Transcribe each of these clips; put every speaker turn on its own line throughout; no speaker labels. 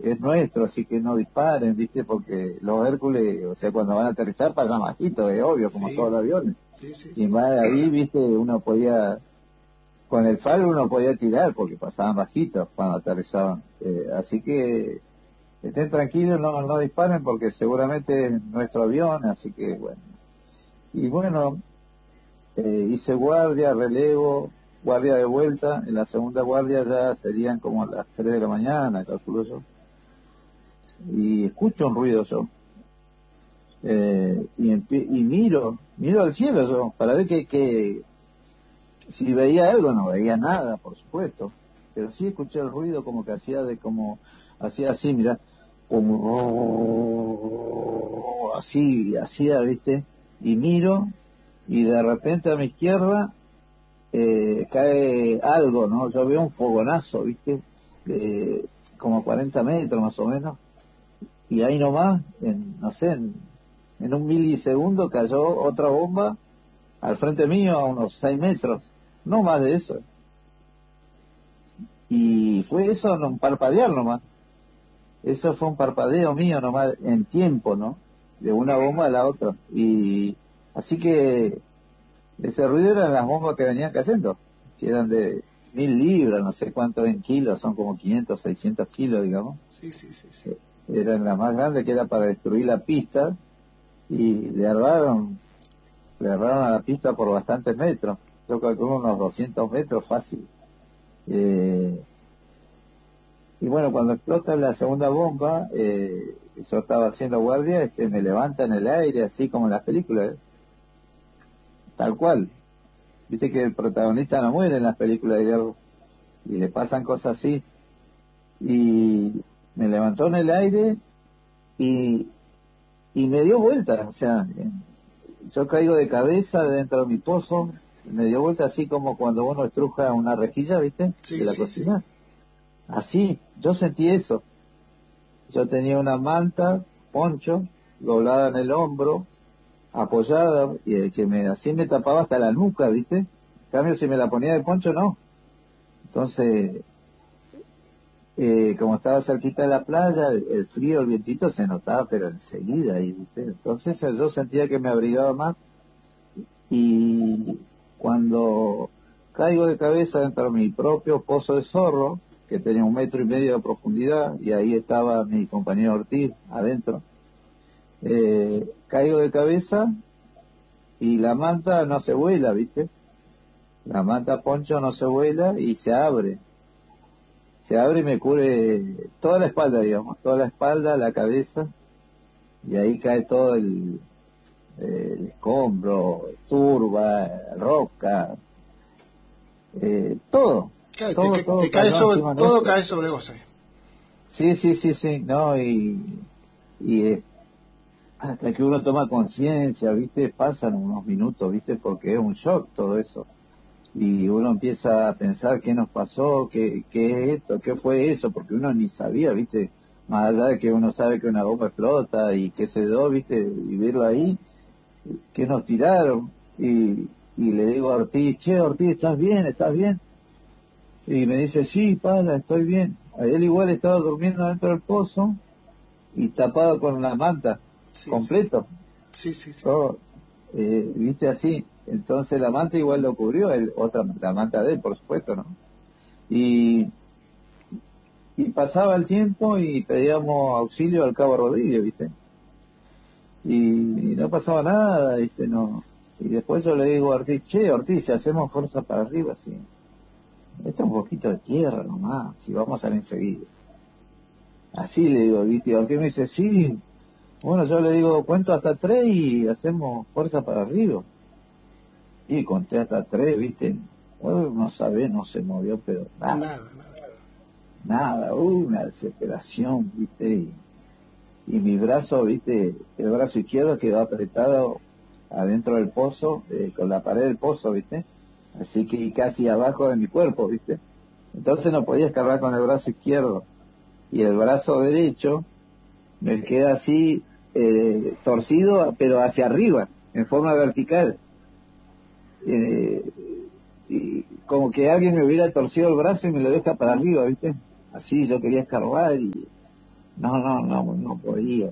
es nuestro, así que no disparen, ¿viste? Porque los Hércules, o sea, cuando van a aterrizar pasan bajito, es obvio, como
Sí,
todos los aviones.
sí, sí,
Y
sí.
más ahí, ¿viste? Uno podía, con el faro uno podía tirar porque pasaban bajitos cuando aterrizaban. Así que estén tranquilos, no disparen porque seguramente es nuestro avión, así que bueno. Y bueno, hice guardia, relevo, guardia de vuelta. En la segunda guardia ya serían como las 3 de la mañana, calculo yo. Y escucho un ruido yo. Y miro al cielo yo, para ver que si veía algo. No veía nada, por supuesto. Pero sí escuché el ruido como que hacía así, mira, como así, hacía, ¿viste? Y miro, y de repente a mi izquierda cae algo, ¿no? Yo veo un fogonazo, ¿viste? Como 40 metros más o menos, y ahí nomás, no sé, en un milisegundo cayó otra bomba al frente mío a unos 6 metros, no más de eso. Y fue eso, un parpadear nomás. Eso fue un parpadeo mío nomás en tiempo, ¿no? De una bomba a la otra. Y así que ese ruido eran las bombas que venían cayendo, que eran de 1000 libras, no sé cuánto en kilos, son como 500, 600 kilos, digamos.
Sí, sí, sí, sí.
Eran las más grandes, que era para destruir la pista, y le erraron a la pista por bastantes metros. Yo calculo unos 200 metros fácil. Eh, y bueno, cuando explota la segunda bomba, yo estaba haciendo guardia, me levanta en el aire, así como en las películas, tal cual. Viste que el protagonista no muere en las películas de guerra, y le pasan cosas así. Y me levantó en el aire y, y me dio vuelta, o sea, yo caigo de cabeza dentro de mi pozo, me dio vuelta así como cuando uno estruja una rejilla, ¿viste? De
Sí,
la
sí, sí.
cocina. Así, yo sentí eso. Yo tenía una manta, poncho, doblada en el hombro, apoyada, y así me tapaba hasta la nuca, ¿viste? En cambio, si me la ponía de poncho, no. Entonces, como estaba cerquita de la playa, el frío, el vientito se notaba, pero enseguida, y, ¿viste? Entonces yo sentía que me abrigaba más, y cuando caigo de cabeza dentro de mi propio pozo de zorro, que tenía 1,5 metros de profundidad, y ahí estaba mi compañero Ortiz adentro, caigo de cabeza y la manta no se vuela, ¿viste? La manta poncho no se vuela y se abre y me cubre toda la espalda, digamos, toda la espalda, la cabeza, y ahí cae todo el escombro, turba, roca, todo,
Claro,
todo cayó encima
todo
nuestro.
cae sobre vos ahí.
Sí, sí, sí, sí, no, y hasta que uno toma conciencia, ¿viste? Pasan unos minutos, ¿viste? Porque es un shock todo eso. Y uno empieza a pensar qué nos pasó, qué es esto, qué fue eso, porque uno ni sabía, ¿viste? Más allá de que uno sabe que una bomba explota y qué se dio, ¿viste? Vivirlo ahí, que nos tiraron. Y le digo a Ortiz, che, Ortiz, ¿estás bien? ¿Estás bien? Y me dice, sí, pana, estoy bien. A él igual estaba durmiendo dentro del pozo y tapado con una manta,
Sí, sí.
completo,
Sí, sí, sí.
todo, ¿viste? Así. Entonces la manta igual lo cubrió, la manta de él, por supuesto, ¿no? Y, y pasaba el tiempo y pedíamos auxilio al Cabo Rodríguez, ¿viste? Y no pasaba nada, ¿viste? No. Y después yo le digo a Ortiz, che, Ortiz, si hacemos fuerza para arriba, sí. Esto es un poquito de tierra nomás, si vamos a salir enseguida. Así le digo, ¿viste? Y Ortiz me dice, sí. Bueno, yo le digo, cuento hasta 3 y hacemos fuerza para arriba. Y conté hasta 3, ¿viste? Bueno, no sabés, no se movió, pero nada,
Nada, nada.
nada, una desesperación, ¿viste? Y mi brazo, ¿viste? El brazo izquierdo quedó apretado adentro del pozo, con la pared del pozo, ¿viste? Así que casi abajo de mi cuerpo, ¿viste? Entonces no podía escarbar con el brazo izquierdo. Y el brazo derecho me queda así, torcido, pero hacia arriba, en forma vertical. Eh, y como que alguien me hubiera torcido el brazo y me lo deja para arriba, ¿viste? Así yo quería escarbar no podía.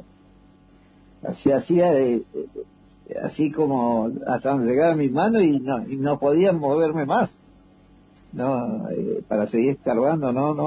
Así como hasta donde llegaba mi mano y no podía moverme más. No, para seguir escarbando,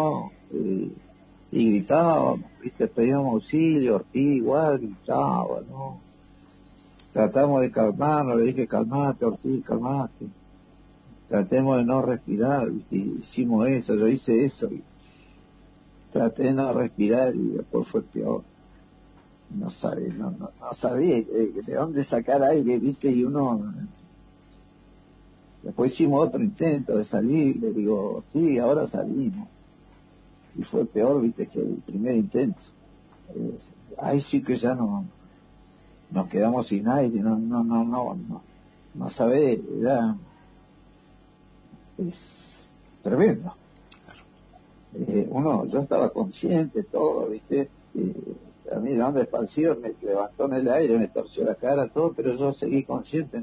y gritaba, viste, pedíamos auxilio, Ortiz igual gritaba, ¿no? Tratamos de calmarlo, le dije, calmate, Ortiz, calmate. Tratemos de no respirar, ¿viste? Hicimos eso, yo hice eso, y traté de no respirar y después fue peor. No sabía de dónde sacar aire, ¿viste? Y uno... Después hicimos otro intento de salir, le digo, sí, ahora salimos. Y fue peor, ¿viste? Que el primer intento. Ahí sí que ya nos quedamos sin aire, no sabés, es tremendo. Yo estaba consciente, todo, ¿viste? A mí, de onda expansión, me levantó en el aire, me torció la cara, todo, pero yo seguí consciente,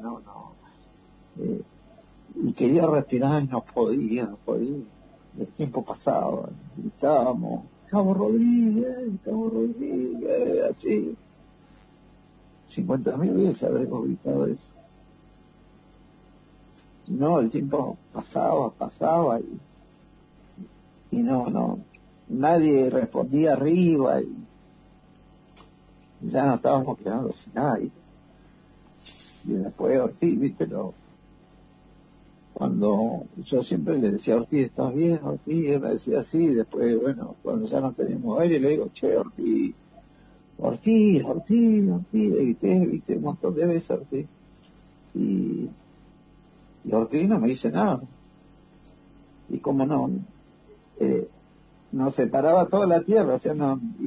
y quería respirar y no podía. El tiempo pasaba, gritábamos, Cabo Rodríguez, así. 50.000 veces habremos gritado eso. No, el tiempo pasaba y nadie respondía arriba y ya no estábamos quedando sin nadie. Y después Ortiz, ¿viste? Cuando yo siempre le decía a Ortiz, ¿estás bien, Ortiz? Él me decía así, después, bueno, cuando ya no teníamos aire, le digo, che, Ortiz, le grité, ¿viste? Un montón de veces, Ortiz. Y Ortiz no me dice nada. Y como nos separaba toda la tierra, o sea,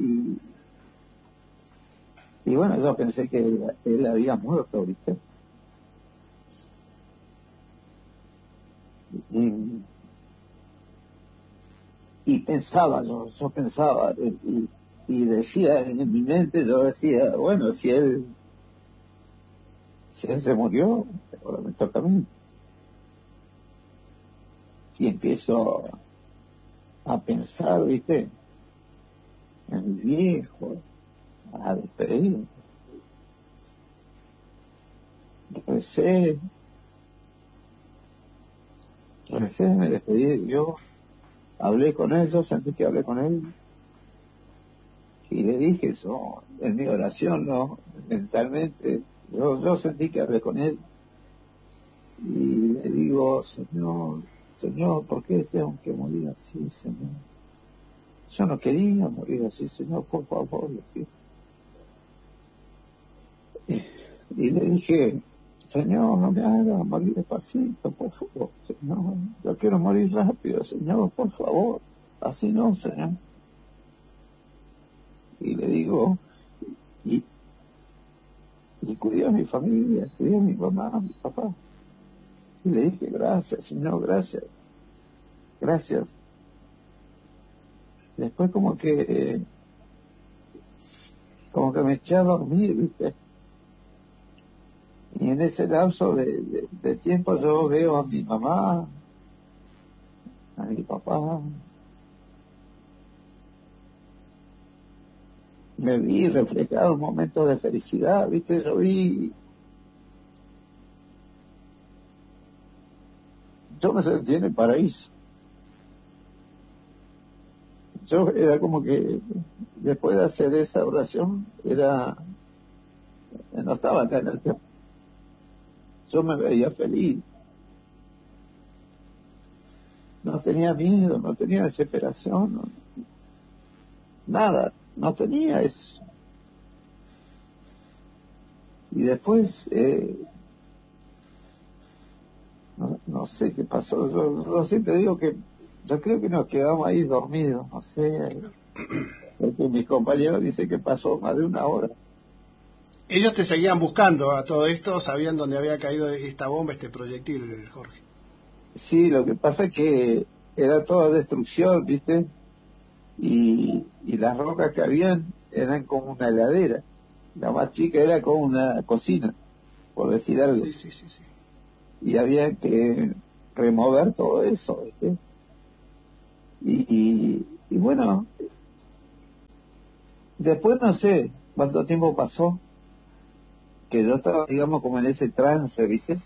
y bueno, yo pensé que él había muerto, ¿viste? Y pensaba, yo pensaba, y decía en mi mente, yo decía, bueno, si él se murió, ahora me toca a mí. Y empiezo a pensar, ¿viste? En mi viejo, a despedir. Recé, me despedí de Dios, hablé con él, yo sentí que hablé con él, y le dije eso, en mi oración, ¿no? Mentalmente, yo sentí que hablé con él, y le digo, Señor, ¿por qué tengo que morir así, Señor? Yo no quería morir así, Señor, por favor, le pido. Y le dije, Señor, no me hagas morir despacito, por favor, Señor. Yo quiero morir rápido, Señor, por favor. Así no, Señor. Y le digo, y cuidé a mi familia, cuidé a mi mamá, a mi papá. Y le dije, gracias, Señor, gracias. Después como que me eché a dormir, ¿viste? Y en ese lapso de tiempo yo veo a mi mamá, a mi papá. Me vi reflejado en momentos de felicidad, ¿viste? Yo me sentí en el paraíso. Yo era como que después de hacer esa oración, no estaba acá en el tiempo. Yo me veía feliz. No tenía miedo, no tenía desesperación, nada, no tenía eso. Y después, no sé qué pasó. Yo siempre digo que yo creo que nos quedamos ahí dormidos, no sé, porque mis compañeros dicen que pasó más de una hora.
Ellos te seguían buscando a todo esto, sabían dónde había caído esta bomba, este proyectil, Jorge.
Sí, lo que pasa es que era toda destrucción, ¿viste? Y las rocas que habían eran como una heladera. La más chica era como una cocina, por decir algo.
Sí.
Y había que remover todo eso, ¿viste? Y bueno, Después no sé cuánto tiempo pasó, que yo estaba, digamos, como en ese trance, ¿viste?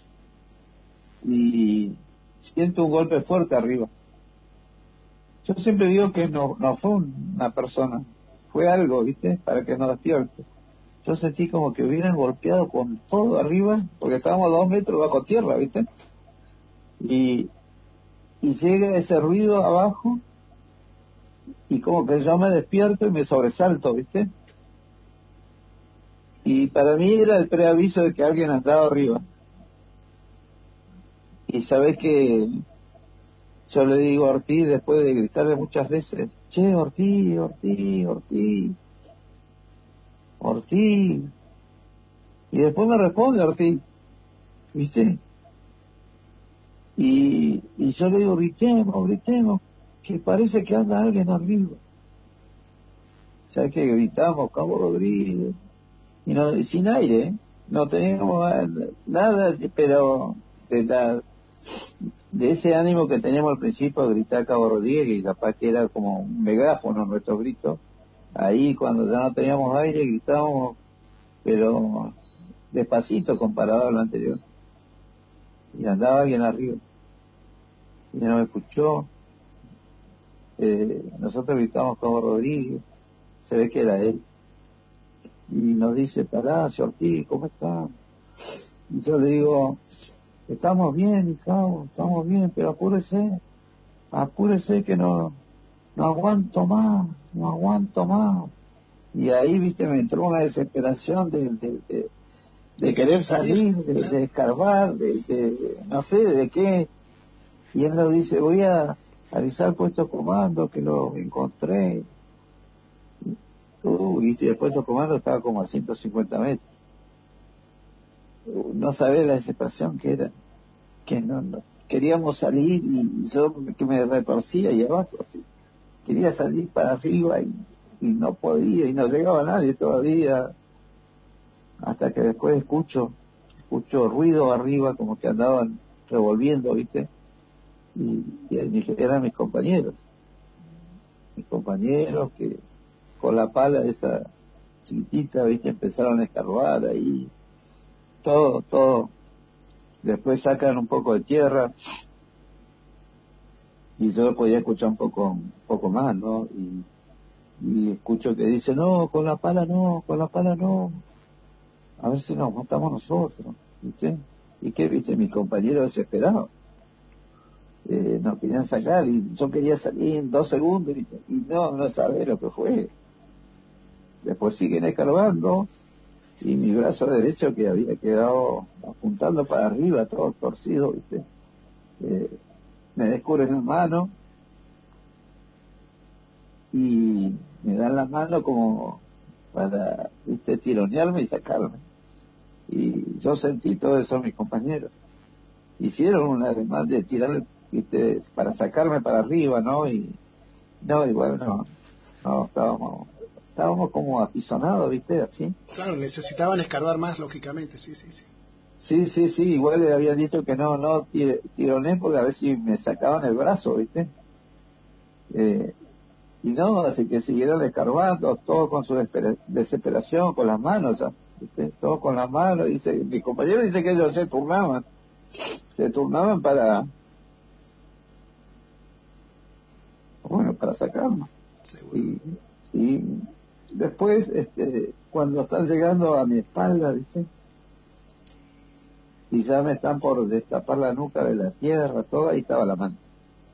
Y siento un golpe fuerte arriba. Yo siempre digo que no fue una persona, fue algo, ¿viste? Para que nos despierte. Yo sentí como que hubieran golpeado con todo arriba, porque estábamos a 2 metros bajo tierra, ¿viste? Y, y llega ese ruido abajo, y como que yo me despierto y me sobresalto, ¿viste? Y para mí era el preaviso de que alguien andaba arriba. Y sabés que yo le digo a Ortiz, después de gritarle muchas veces, che, Ortiz, Ortiz, Ortiz, Ortiz. Y después me responde Ortiz, ¿viste? Y yo le digo, gritemos, gritemos, que parece que anda alguien arriba. ¿Sabes qué? Gritamos, Cabo Rodríguez, y no, sin aire, ¿eh? No teníamos nada, pero de ese ánimo que teníamos al principio de gritar Cabo Rodríguez, y capaz que era como un megáfono nuestros gritos, ahí cuando ya no teníamos aire gritábamos, pero despacito comparado a lo anterior. Y andaba alguien arriba, y no me escuchó. Nosotros gritamos Cabo Rodríguez, se ve que era él. Y nos dice, pará, Ortiz, ¿cómo estás? Y yo le digo, estamos bien, Cabo, estamos bien, pero apúrese que no aguanto más, no aguanto más. Y ahí, viste, me entró una desesperación de querer salir, de escarbar, no sé de qué. Y él nos dice, voy a avisar al puesto comando que lo encontré. Viste, el puesto comando estaba como a 150 metros. No sabés la desesperación que era, que no queríamos salir, y yo que me retorcía ahí abajo, así. Quería salir para arriba y no podía, y no llegaba nadie todavía, hasta que después escucho ruido arriba, como que andaban revolviendo, ¿viste? Y eran mis compañeros que con la pala esa chiquitita, ¿viste? Empezaron a escarbar ahí, todo. Después sacan un poco de tierra, y yo podía escuchar un poco más, ¿no? Y escucho que dice, no, con la pala no, a ver si nos matamos nosotros, ¿viste? ¿Y qué, viste? Mis compañeros desesperados, nos querían sacar, y yo quería salir en 2 segundos, y no sabés lo que fue. Después siguen escarbando, y mi brazo derecho, que había quedado apuntando para arriba, todo torcido, ¿viste? Me descubren la mano, y me dan la mano como para, ¿viste?, tironearme y sacarme. Y yo sentí todo eso, mis compañeros hicieron un ademán de tirar, ¿viste?, para sacarme para arriba, ¿no? Y bueno, no, estábamos como apisonados, ¿viste? Así.
Claro, necesitaban escarbar más, lógicamente, sí.
Sí, igual le habían dicho que no tironé, porque a ver si me sacaban el brazo, ¿viste? Y no, así que siguieron escarbando, todo con su desesperación, con las manos, ¿viste? Todo con las manos. Mi compañero dice que ellos se turnaban para sacarnos. Y después, cuando están llegando a mi espalda, ¿viste? Y ya me están por destapar la nuca de la tierra, todo, ahí estaba la manta.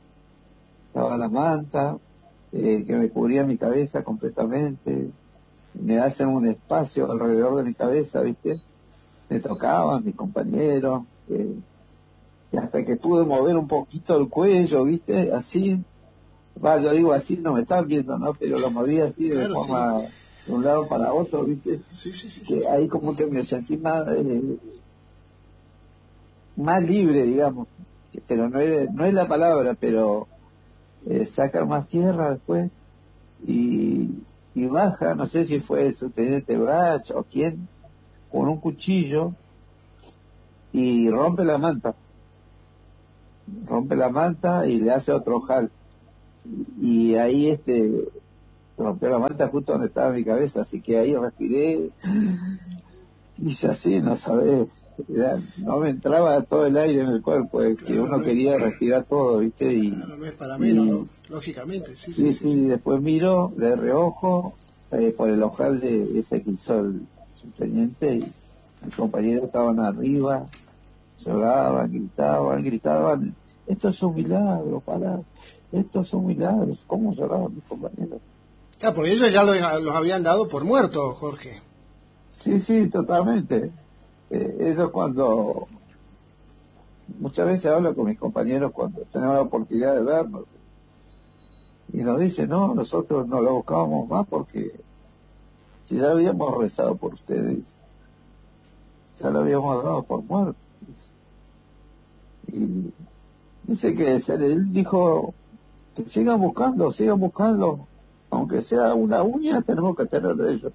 Que me cubría mi cabeza completamente. Me hacen un espacio alrededor de mi cabeza, ¿viste? Me tocaban mis compañeros, y hasta que pude mover un poquito el cuello, ¿viste? Así, yo digo así, no me están viendo, ¿no? Pero lo moví así de forma, de un lado para otro, ¿viste?
Sí.
Que ahí como que me sentí más libre, digamos. Pero no es la palabra, pero sacar más tierra después, y baja, no sé si fue el subteniente Brach o quién, con un cuchillo, y rompe la manta y le hace otro ojal. Y ahí rompió la manta justo donde estaba mi cabeza, así que ahí respiré, hice así, no sabés, no me entraba todo el aire en el cuerpo, es que
Claro,
uno quería respirar todo, ¿viste?
claro, no es para menos, lógicamente, sí, sí,
Sí,
sí,
sí,
sí.
después miro de reojo por el ojal de ese que hizo el subteniente y mis compañeros estaban arriba, lloraban, gritaban, esto es un milagro, para, esto es un milagro, ¿cómo lloraban mis compañeros?
Claro, porque ellos ya los habían dado por muertos, Jorge.
Sí, sí, totalmente. Eso cuando, muchas veces hablo con mis compañeros cuando tenemos la oportunidad de vernos y nos dicen, no, nosotros no lo buscábamos más porque si ya habíamos rezado por ustedes, ya lo habíamos dado por muerto. Y dice que él dijo que sigan buscando, aunque sea una uña, tenemos que tener de ellos.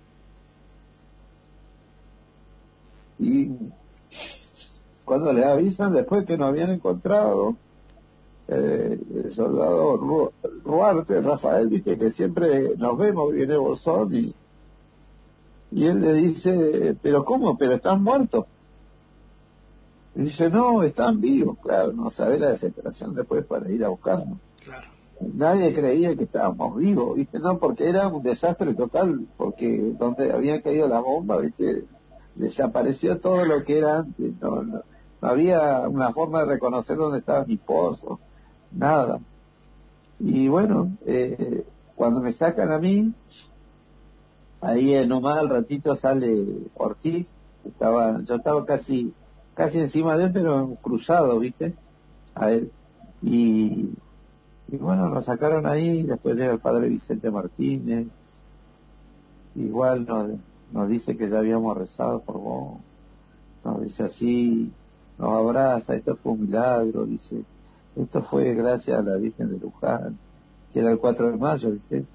Y cuando le avisan después que nos habían encontrado, el soldado Ruarte, Rafael, dice que siempre nos vemos, viene Bolsón, y él le dice, pero ¿cómo? Pero están muertos. Y dice, no, están vivos, claro, no sabe la desesperación después para ir a buscarnos.
Claro.
Nadie creía que estábamos vivos, ¿viste? No, porque era un desastre total, porque donde habían caído las bombas, ¿viste? Desapareció todo lo que era antes, no había una forma de reconocer dónde estaba mi esposo, nada. Y bueno, cuando me sacan a mí, ahí nomás al ratito sale Ortiz, yo estaba casi encima de él, pero cruzado, ¿viste? A él. Y bueno, nos sacaron ahí, después llega el padre Vicente Martínez, igual nos dice que ya habíamos rezado por vos, nos dice así, nos abraza, esto fue un milagro, dice, esto fue gracias a la Virgen de Luján, que era el 4 de mayo, ¿viste?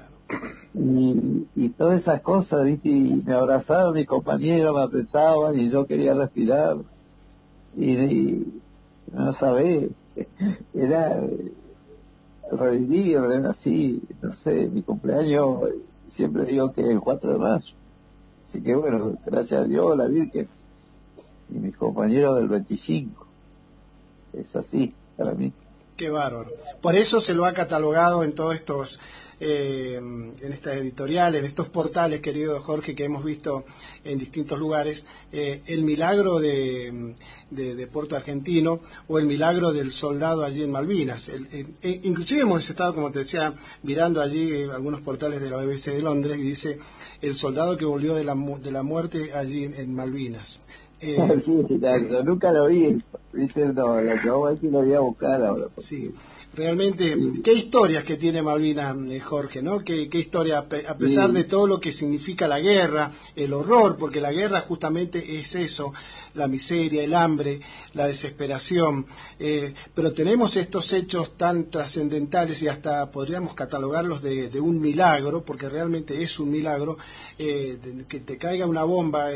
Y todas esas cosas, ¿viste? Y me abrazaron mis compañeros, me apretaban y yo quería respirar, y no sabés, era revivir, así, no sé, mi cumpleaños, siempre digo que es el 4 de mayo. Así que bueno, gracias a Dios, la Virgen y mis compañeros del 25. Es así para mí.
Qué bárbaro. Por eso se lo ha catalogado en todos estos, en estas editoriales, en estos portales, querido Jorge, que hemos visto en distintos lugares, el milagro de Puerto Argentino o el milagro del soldado allí en Malvinas. Inclusive hemos estado, como te decía, mirando allí algunos portales de la BBC de Londres y dice el soldado que volvió de la muerte allí en Malvinas.
Sí, yo nunca lo vi, ¿viste? No, lo que vamos a ver si lo voy a buscar ahora.
Sí, realmente, qué historias que tiene Malvinas, Jorge, ¿no? Qué historia, a pesar de todo lo que significa la guerra, el horror, porque la guerra justamente es eso, la miseria, el hambre, la desesperación, pero tenemos estos hechos tan trascendentales y hasta podríamos catalogarlos de un milagro, porque realmente es un milagro, que te caiga una bomba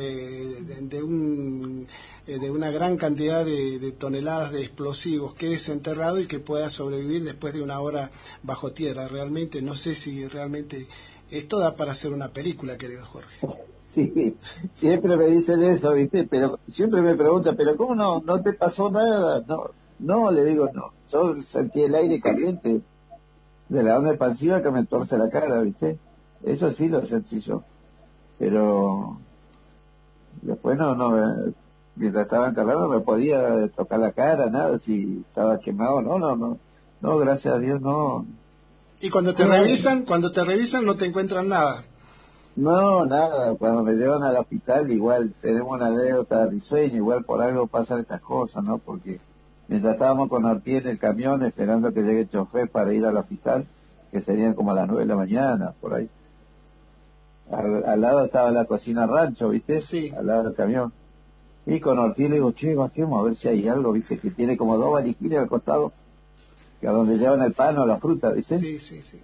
de una gran cantidad de toneladas de explosivos, que desenterrado y que pueda sobrevivir después de una hora bajo tierra. Realmente, no sé si realmente esto da para hacer una película, querido Jorge.
Sí, siempre me dicen eso, ¿viste? Pero siempre me preguntan, ¿pero cómo no te pasó nada? No, le digo, no. Yo sentí el aire caliente de la onda expansiva que me torce la cara, ¿viste? Eso sí lo sentí yo. Pero después mientras estaba enterrado no me podía tocar la cara, nada, si estaba quemado, no, gracias a Dios no.
Y cuando te revisan no te encuentran nada.
No, nada, cuando me llevan al hospital igual tenemos una anécdota risueña, igual por algo pasan estas cosas, ¿no? Porque mientras estábamos con Ortiz en el camión esperando que llegue el chofer para ir al hospital, que serían como a las 9 de la mañana, por ahí. Al lado estaba la cocina rancho, ¿viste?
Sí.
Al lado del camión. Y con Ortiz le digo, che, bajemos a ver si hay algo, ¿viste? Que tiene como 2 baliquines al costado, que a donde llevan el pan o la fruta, ¿viste?
Sí, sí, sí.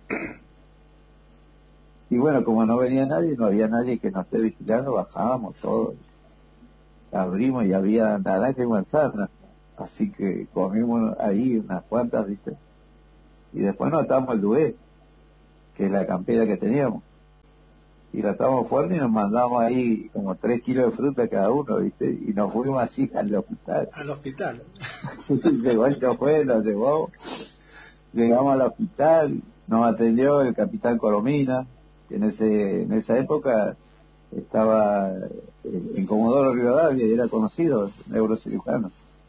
Y bueno, como no venía nadie, no había nadie que nos esté vigilando, bajábamos todos, abrimos y había naranja y manzana, así que comimos ahí unas cuantas, ¿viste? Y después notamos el duet. que es la campera que teníamos. Y la estábamos fuerte y nos mandamos ahí como 3 kilos de fruta cada uno, ¿viste? Y nos fuimos así al hospital.
Al hospital.
Sí, llegó el chofer, nos llevó, llegamos al hospital, nos atendió el capitán Colomina, que en esa época estaba en Comodoro Rivadavia y era conocido, neurocirujano.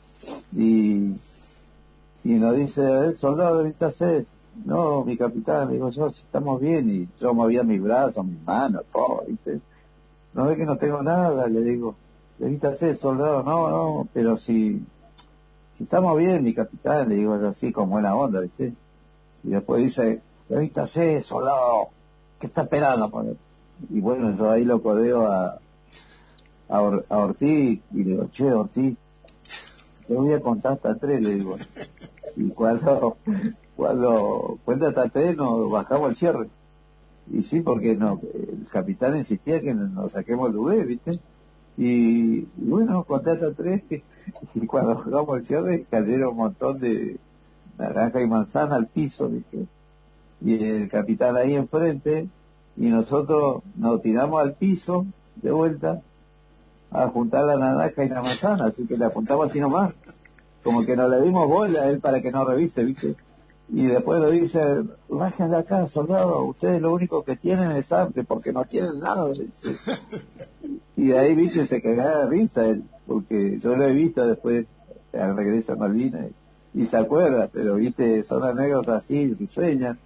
Y nos dice, soldado, ¿viste hacer? No, mi capitán, digo yo, si estamos bien, y yo movía mis brazos, mis manos, todo, ¿viste? No ve que no tengo nada, le digo, ¿viste hacer, soldado? No, pero si estamos bien, mi capitán, le digo yo así, con buena onda, ¿viste? Y después dice, ¿viste hacer, soldado? ¿Qué está esperando? Y bueno, yo ahí lo codeo a Ortiz, y le digo, che, Ortiz, te voy a contar hasta 3, le digo. Y cuando cuenta hasta 3 nos bajamos el cierre. Y sí, porque no, el capitán insistía que nos saquemos el UV, ¿viste? Y bueno, conté hasta 3 y cuando bajamos el cierre cayeron un montón de naranja y manzana al piso, ¿viste? Y el capitán ahí enfrente, y nosotros nos tiramos al piso de vuelta a juntar la naranja y la manzana, así que la apuntamos así nomás, como que nos le dimos bola a él para que no revise, ¿viste? Y después lo dice, bajen de acá, soldado, ustedes lo único que tienen es hambre, porque no tienen nada, dice. Y de ahí, ¿viste? Se cagaba de risa él, porque yo lo he visto después al regreso a Malvinas, y se acuerda, pero, ¿viste? Son anécdotas así, risueñas,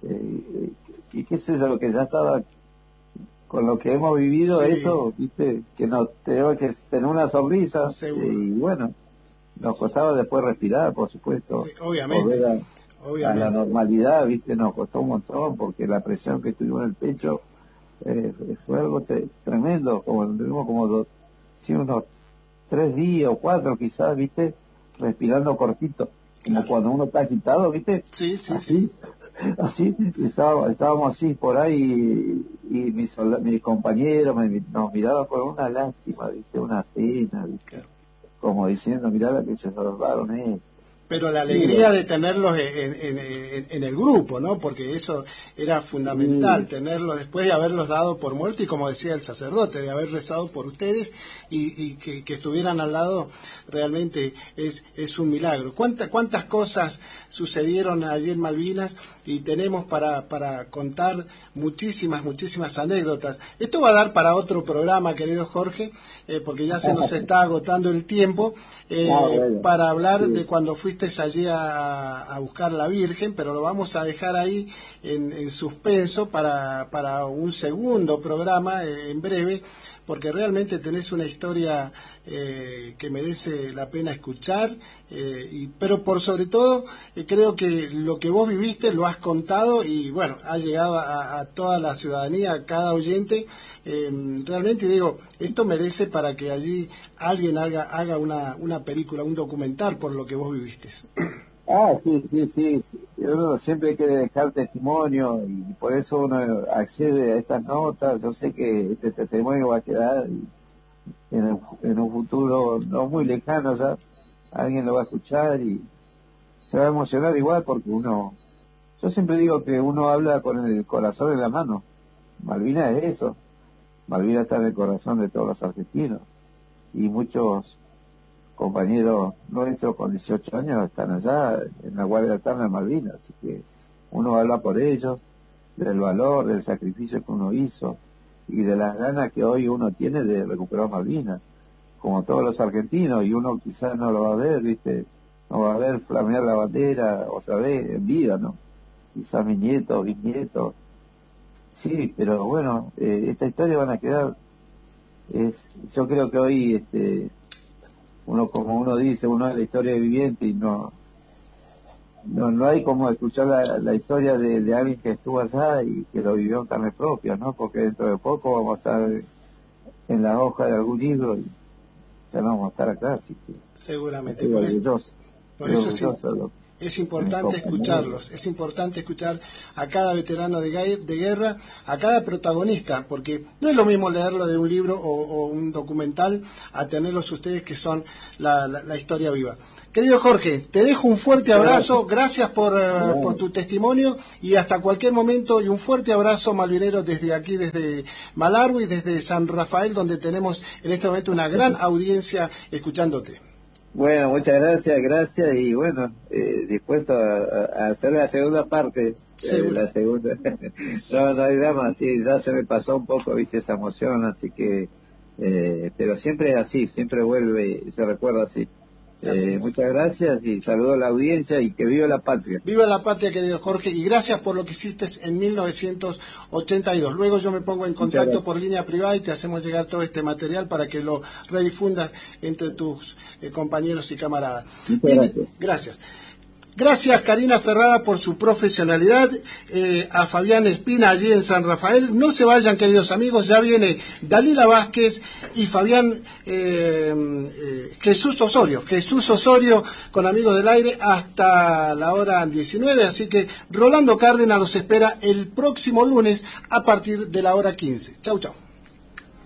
y qué sé yo, que ya estaba con lo que hemos vivido, sí. Eso, ¿viste? Que nos tenemos que tener una sonrisa, y bueno, nos costaba después respirar, por supuesto.
Sí, obviamente.
A la normalidad, ¿viste? Nos costó un montón, porque la presión que tuvimos en el pecho fue algo tremendo, tuvimos como unos 3 días o 4 quizás, ¿viste? Respirando cortito, como cuando uno está agitado, ¿viste?
Sí,
así, estábamos así por ahí, y mis compañeros nos miraban con una lástima, ¿viste? Una pena, ¿viste? Como diciendo, mirá la que se salvaron,
Pero la alegría de tenerlos en el grupo, ¿no? Porque eso era fundamental, tenerlos después de haberlos dado por muerto, y como decía el sacerdote, de haber rezado por ustedes y que estuvieran al lado, realmente es un milagro. ¿Cuántas cosas sucedieron allí en Malvinas? Y tenemos para contar muchísimas anécdotas. Esto va a dar para otro programa, querido Jorge, porque ya se nos está agotando el tiempo, para hablar de cuando fuiste allí a buscar a la Virgen, pero lo vamos a dejar ahí en suspenso para un segundo programa en breve, porque realmente tenés una historia que merece la pena escuchar, pero por sobre todo creo que lo que vos viviste lo has contado y bueno, ha llegado a toda la ciudadanía, a cada oyente. Realmente digo, esto merece para que allí alguien haga una película, un documental por lo que vos viviste.
Sí. Uno siempre quiere dejar testimonio y por eso uno accede a estas notas. Yo sé que este testimonio va a quedar en un futuro no muy lejano, ya alguien lo va a escuchar y se va a emocionar igual, porque yo siempre digo que uno habla con el corazón en la mano. Malvinas es eso. Malvinas está en el corazón de todos los argentinos, y muchos compañeros nuestros con 18 años están allá en la Guardia Eterna de Malvinas, así que uno habla por ellos, del valor, del sacrificio que uno hizo y de las ganas que hoy uno tiene de recuperar Malvinas, como todos los argentinos, y uno quizás no lo va a ver, ¿viste? No va a ver flamear la bandera otra vez en vida, ¿no? Quizás mis nietos, bisnietos. Sí, pero bueno, esta historia van a quedar, yo creo que hoy, uno, como uno dice, uno es la historia viviente, y no hay como escuchar la historia de alguien que estuvo allá y que lo vivió en carne propia, ¿no? Porque dentro de poco vamos a estar en la hoja de algún libro y ya no vamos a estar acá, así que
seguramente.
Por eso
Es importante escucharlos, es importante escuchar a cada veterano de guerra, a cada protagonista, porque no es lo mismo leerlo de un libro o un documental a tenerlos ustedes que son la historia viva. Querido Jorge, te dejo un fuerte abrazo, gracias por tu testimonio y hasta cualquier momento, y un fuerte abrazo malvinero desde aquí, desde Malargüe y desde San Rafael, donde tenemos en este momento una gran audiencia escuchándote.
Bueno, muchas gracias y bueno, dispuesto a hacer la segunda parte. La segunda. No hay drama, sí, ya se me pasó un poco, viste, esa emoción, así que, pero siempre es así, siempre vuelve y se recuerda así. Muchas gracias y saludo a la audiencia y que viva la patria.
Viva la patria, querido Jorge, y gracias por lo que hiciste en 1982. Luego yo me pongo en contacto por línea privada y te hacemos llegar todo este material para que lo redifundas entre tus compañeros y camaradas.
Gracias.
Gracias. Gracias, Karina Ferrada, por su profesionalidad, a Fabián Espina allí en San Rafael. No se vayan, queridos amigos, ya viene Dalila Vázquez y Fabián Jesús Osorio con Amigos del Aire hasta la hora 19, así que Rolando Cárdenas los espera el próximo lunes a partir de la hora 15. Chau, chau.